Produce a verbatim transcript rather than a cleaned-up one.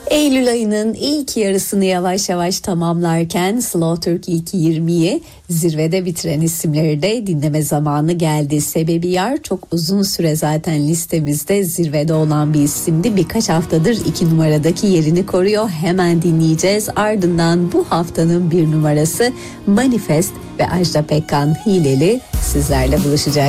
Eylül ayının ilk yarısını yavaş yavaş tamamlarken Slow Türk ilk yirmiyi zirvede bitiren isimleri de dinleme zamanı geldi. Sebebi Yar çok uzun süre zaten listemizde zirvede olan bir isimdi. Birkaç haftadır iki numaradaki yerini koruyor. Hemen dinleyeceğiz. Ardından bu haftanın bir numarası Manifest ve Ajda Pekkan Hileli sizlerle buluşacak.